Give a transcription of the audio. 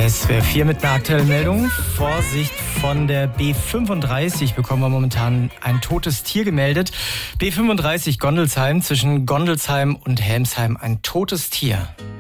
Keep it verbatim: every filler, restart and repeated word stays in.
S W R vier mit einer aktuellen Meldung. Vorsicht, von der B fünfunddreißig bekommen wir momentan ein totes Tier gemeldet. B fünfunddreißig Gondelsheim, zwischen Gondelsheim und Helmsheim ein totes Tier.